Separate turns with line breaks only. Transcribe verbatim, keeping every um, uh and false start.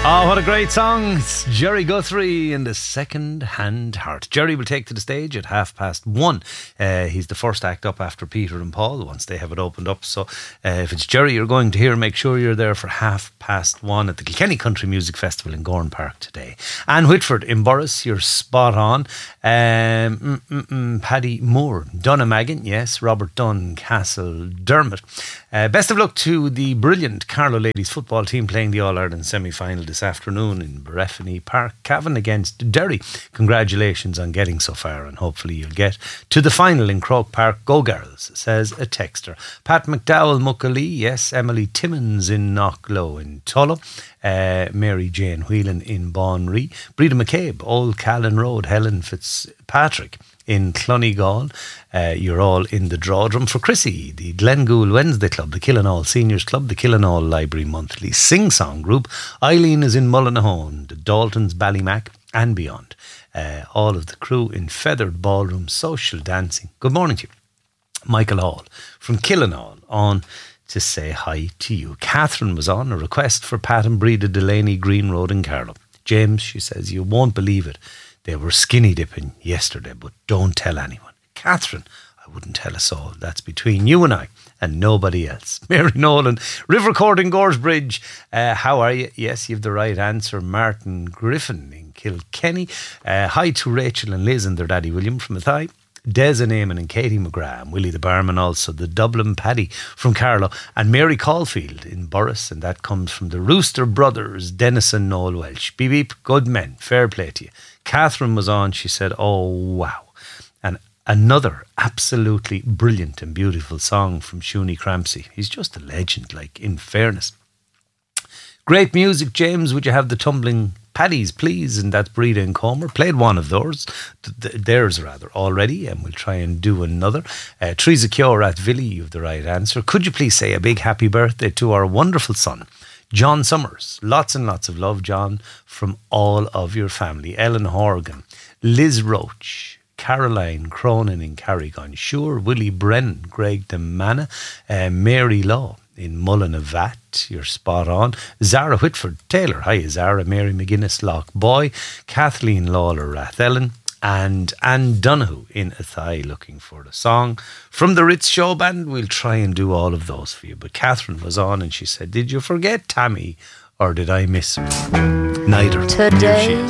Oh, what a great song. It's Jerry Guthrie in the Second Hand Heart. Jerry will take to the stage at half past one. Uh, he's the first act up after Peter and Paul once they have it opened up. So uh, if it's Jerry you're going to hear, make sure you're there for half past one at the Kilkenny Country Music Festival in Gorn Park today. Anne Whitford in Borris, you're spot on. Um, mm, mm, mm, Paddy Moore, Dunnamaggin, yes, Robert Dunn, Castle Dermot. Uh, best of luck to the brilliant Carlow ladies football team playing the All-Ireland semi-final this afternoon in Breffni Park. Cavan against Derry. Congratulations on getting so far, and hopefully you'll get to the final in Croke Park. Go girls, says a texter. Pat McDowell, Muckalee, yes. Emily Timmins in Knocklow in Tullow. Uh, Mary Jane Whelan in Bonry. Breda McCabe, Old Callan Road. Helen Fitzpatrick in Clonegall. Uh, you're all in the draw drum for Chrissy, the Glengool Wednesday Club, the Killinall Seniors Club, the Killinall Library Monthly Sing Song Group. Eileen is in Mullinahone, the Daltons, Ballymac and beyond. Uh, all of the crew in Feathered Ballroom Social Dancing. Good morning to you. Michael Hall from Killinall on to say hi to you. Catherine was on a request for Pat and Breda Delaney, Green Road in Carlow. James, she says, you won't believe it. They were skinny dipping yesterday, but don't tell anyone. Catherine, I wouldn't tell us all. That's between you and I and nobody else. Mary Nolan, Rivercourt in Goresbridge. Uh, how are you? Yes, you've the right answer. Martin Griffin in Kilkenny. Uh, hi to Rachel and Liz and their daddy William from Athy. Des and Eamon and Katie McGrath and Willie the Barman, also the Dublin Paddy from Carlow, and Mary Caulfield in Borris, and that comes from the Rooster Brothers, Dennis and Noel Welsh. Beep beep, good men, fair play to you. Catherine was on, she said, oh wow. And another absolutely brilliant and beautiful song from Shuni Crampsey. He's just a legend, like, in fairness. Great music, James. Would you have the Tumbling Paddies, please? And that's Breda and Comer. Played one of those, th- theirs rather, already, and we'll try and do another. Uh, Teresa Cure at Villy, you've the right answer. Could you please say a big happy birthday to our wonderful son, John Summers? Lots and lots of love, John, from all of your family. Ellen Horgan, Liz Roach, Caroline Cronin in Carrigon Sure, Willie Brennan, Greg DeManna, uh, Mary Law in Mullinavat, you're spot on. Zara Whitford Taylor, hi Zara. Mary McGuinness Loch Boy, Kathleen Lawler Rathellen, and Anne Donoghue in Athy looking for the song from the Ritz Show Band. We'll try and do all of those for you. But Catherine was on and she said, did you forget Tammy or did I miss her? Neither.
Today